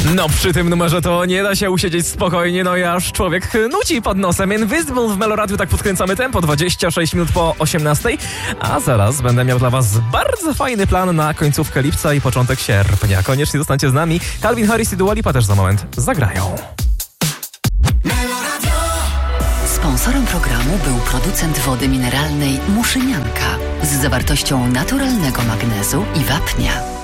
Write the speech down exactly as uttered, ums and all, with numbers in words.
No przy tym numerze to nie da się usiedzieć spokojnie, no i aż człowiek nuci pod nosem. Invisible w Meloradiu, tak podkręcamy tempo, dwadzieścia sześć minut po osiemnastej. A zaraz będę miał dla was bardzo fajny plan na końcówkę lipca i początek sierpnia. Koniecznie zostańcie z nami. Calvin Harris i Dua Lipa też za moment zagrają. Sponsorem programu był producent wody mineralnej Muszynianka z zawartością naturalnego magnezu i wapnia.